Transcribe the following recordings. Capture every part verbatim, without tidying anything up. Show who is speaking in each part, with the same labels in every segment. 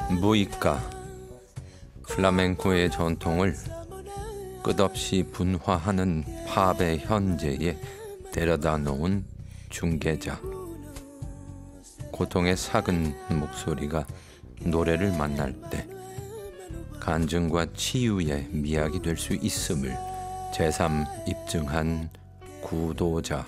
Speaker 1: 무이카, 플라멩코의 전통을 끝없이 분화하는 팝의 현재에 데려다 놓은 중개자. 고통의 삭은 목소리가 노래를 만날 때 간증과 치유의 미학이 될 수 있음을 제삼 입증한 구도자.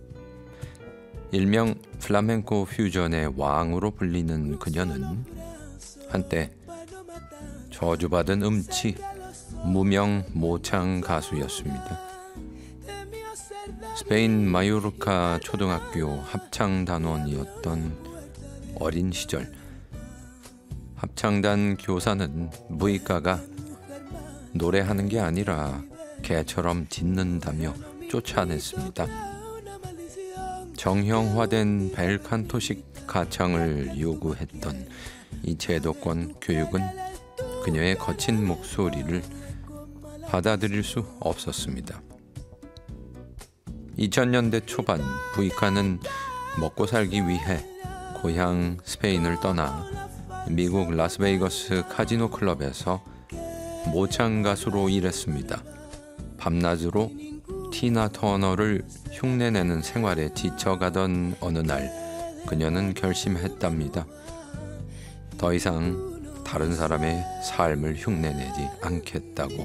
Speaker 1: 일명 플라멩코 퓨전의 왕으로 불리는 그녀는 한때 저주받은 음치, 무명 모창 가수였습니다. 스페인 마요르카 초등학교 합창단원이었던 어린 시절, 합창단 교사는 무이카가 노래하는 게 아니라 개처럼 짖는다며 쫓아냈습니다. 정형화된 벨칸토식 가창을 요구했던 이 제도권 교육은 그녀의 거친 목소리를 받아들일 수 없었습니다. 이천 년대 초반 무이카는 먹고 살기 위해 고향 스페인을 떠나 미국 라스베이거스 카지노 클럽에서 모창 가수로 일했습니다. 밤낮으로 티나 터너를 흉내내는 생활에 지쳐가던 어느 날 그녀는 결심했답니다. 더 이상 다른 사람의 삶을 흉내내지 않겠다고.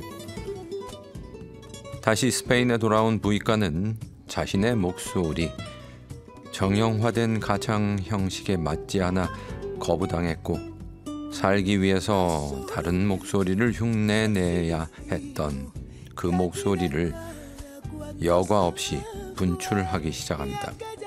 Speaker 1: 다시 스페인에 돌아온 무이카는 자신의 목소리, 정형화된 가창 형식에 맞지 않아 거부당했고 살기 위해서 다른 목소리를 흉내내야 했던 그 목소리를 여과 없이 분출하기 시작합니다.